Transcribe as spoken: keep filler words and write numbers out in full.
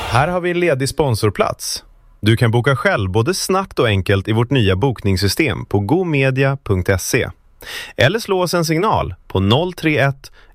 Här har vi en ledig sponsorplats. Du kan boka själv både snabbt och enkelt i vårt nya bokningssystem på gomedia punkt se. Eller slå oss en signal på noll tre ett